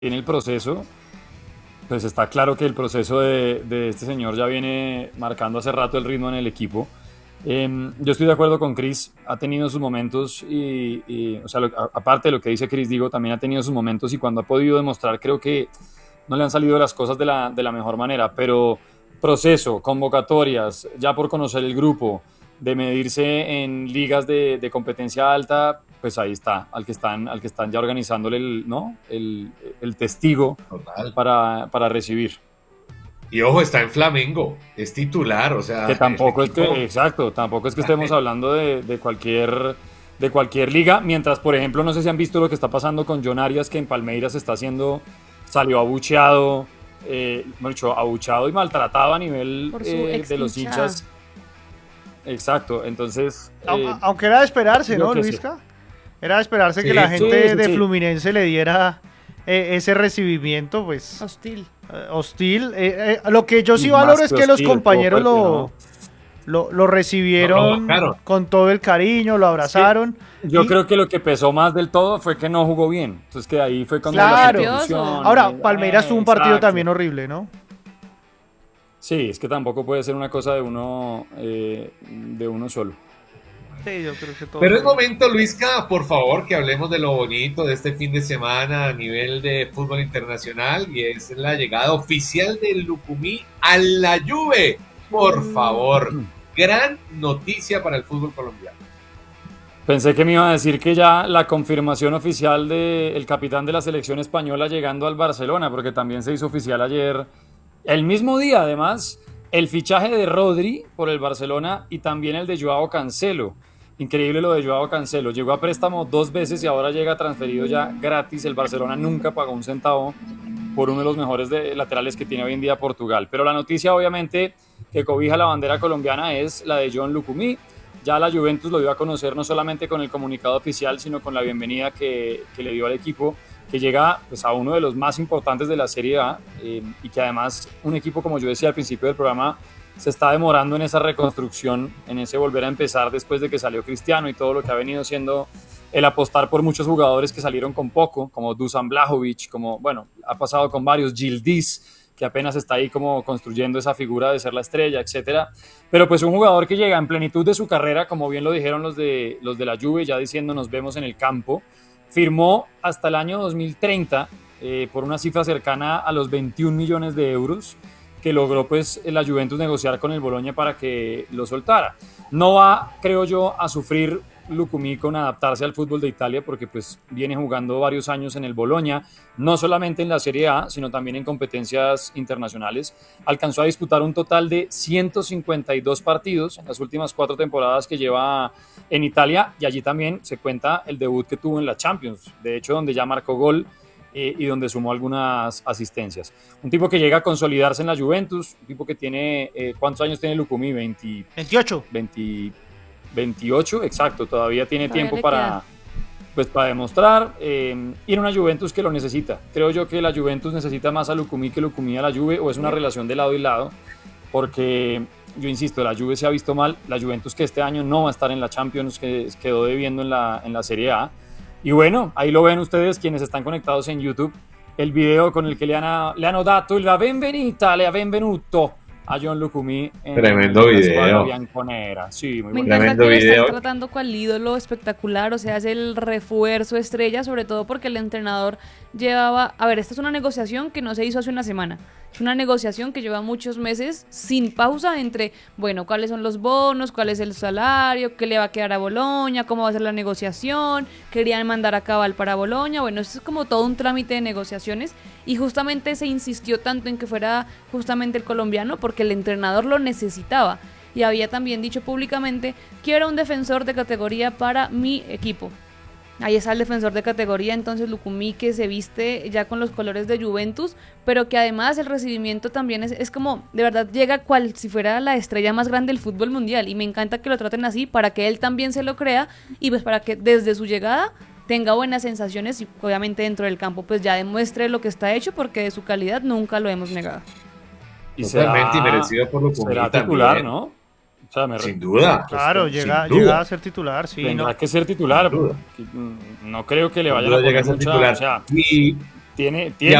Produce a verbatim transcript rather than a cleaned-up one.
en el proceso, pues está claro que el proceso de, de este señor ya viene marcando hace rato el ritmo en el equipo. Eh, yo estoy de acuerdo con Chris, ha tenido sus momentos y, y o sea, lo, a, aparte de lo que dice Chris, digo, también ha tenido sus momentos y cuando ha podido demostrar, creo que no le han salido las cosas de la, de la mejor manera, pero proceso, convocatorias, ya por conocer el grupo, de medirse en ligas de, de competencia alta, pues ahí está, al que están, al que están ya organizándole el, ¿no? el, el testigo Total. para, para recibir. Y ojo, está en Flamengo, es titular, o Que sea, el tampoco es que, equipo. exacto, tampoco es que estemos hablando de, de cualquier de cualquier liga, mientras por ejemplo, no sé si han visto lo que está pasando con John Arias, que en Palmeiras está haciendo, salió abucheado, eh, bueno, dicho, abucheado y maltratado a nivel Por su eh, ex de los hinchada. hinchas. Exacto, entonces, Au- eh, Aunque era de esperarse, yo ¿no, qué sé. Luisca? Era de esperarse que Sí, la Sí, gente sí, de sí. Fluminense le diera eh, ese recibimiento, pues, Hostil. eh, hostil. Eh, eh, lo que yo sí Y valoro más es que que los hostil, estuvo compañeros fuerte, lo, ¿no? lo, lo No, lo recibieron bajaron. con todo el cariño, lo Es que abrazaron. yo Y creo que lo que pesó más del todo fue que no jugó bien. Entonces que ahí fue cuando las claro, Nervioso. ahora instituciones, Palmeiras tuvo eh, un partido exacto. también horrible, ¿no? Sí, es que tampoco puede ser una cosa de uno, eh, de uno solo. Sí, yo creo que todos Pero es ahí. momento, Luisca, por favor, que hablemos de lo bonito de este fin de semana a nivel de fútbol internacional y es la llegada oficial del Lucumí a la Juve. Por favor, gran noticia para el fútbol colombiano. Pensé que me iba a decir que ya la confirmación oficial del capitán de la selección española llegando al Barcelona, porque también se hizo oficial ayer, el mismo día además, el fichaje de Rodri por el Barcelona y también el de Joao Cancelo. Increíble lo de Joao Cancelo. Llegó a préstamo dos veces y ahora llega transferido ya gratis. El Barcelona nunca pagó un centavo por uno de los mejores de, laterales que tiene hoy en día Portugal. Pero la noticia, obviamente, que cobija la bandera colombiana es la de John Lucumí. Ya la Juventus lo dio a conocer no solamente con el comunicado oficial, sino con la bienvenida que, que le dio al equipo, que llega pues, a uno de los más importantes de la Serie A eh, y que además un equipo, como yo decía al principio del programa, se está demorando en esa reconstrucción, en ese volver a empezar después de que salió Cristiano y todo lo que ha venido siendo el apostar por muchos jugadores que salieron con poco, como Dusan Blajovic, como, bueno, ha pasado con varios, Gildis, que apenas está ahí como construyendo esa figura de ser la estrella, etcétera. Pero pues un jugador que llega en plenitud de su carrera, como bien lo dijeron los de, los de la Juve, ya diciendo nos vemos en el campo, firmó hasta el año dos mil treinta eh, por una cifra cercana a los veintiún millones de euros que logró pues la Juventus negociar con el Bologna para que lo soltara. No va, creo yo, a sufrir Lucumí con adaptarse al fútbol de Italia porque pues viene jugando varios años en el Bologna, no solamente en la Serie A, sino también en competencias internacionales. Alcanzó a disputar un total de ciento cincuenta y dos partidos en las últimas cuatro temporadas que lleva en Italia y allí también se cuenta el debut que tuvo en la Champions, de hecho donde ya marcó gol eh, y donde sumó algunas asistencias. Un tipo que llega a consolidarse en la Juventus, un tipo que tiene, eh, ¿cuántos años tiene Lucumí? veinte, veintiocho. veinte, veintiocho, exacto, todavía tiene Todavía tiempo le para, queda. pues, para demostrar eh, y en una Juventus que lo necesita. Creo yo que la Juventus necesita más a Lucumí que Lucumí a la Juve, o es una relación de lado y lado, porque yo insisto, la Juve se ha visto mal, la Juventus que este año no va a estar en la Champions, que quedó debiendo en la, en la Serie A. Y bueno, ahí lo ven ustedes quienes están conectados en YouTube, el video con el que le han, le han dato la benvenita, le ha benvenuto a John Lucumí en, Tremendo en la escuadra video. bianconera. Sí, muy Me bueno. encanta Tremendo que lo están video. tratando cual ídolo espectacular, o sea, es el refuerzo estrella, sobre todo porque el entrenador llevaba, a ver, esta es una negociación que no se hizo hace una semana, es una negociación que lleva muchos meses sin pausa entre, bueno, cuáles son los bonos, cuál es el salario, qué le va a quedar a Boloña, cómo va a ser la negociación, querían mandar a Cabal para Boloña, bueno, esto es como todo un trámite de negociaciones y justamente se insistió tanto en que fuera justamente el colombiano porque el entrenador lo necesitaba. Y había también dicho públicamente, quiero un defensor de categoría para mi equipo. Ahí está el defensor de categoría, entonces Lucumí, que se viste ya con los colores de Juventus, pero que además el recibimiento también es, es como, de verdad llega cual si fuera la estrella más grande del fútbol mundial, y me encanta que lo traten así para que él también se lo crea, y pues para que desde su llegada tenga buenas sensaciones y obviamente dentro del campo pues ya demuestre lo que está hecho, porque de su calidad nunca lo hemos negado. Y Totalmente será, inmerecido por Lucumí será titular, también. ¿no? O sea, me, Sin duda, pues, Claro, ten- sin llega, llega a duda, ser titular, sí, tendrá no. que ser sin titular. duda. No creo que le Sin vayan a duda llega a poner ser mucha, o titular. sea, Y tiene, Y tiene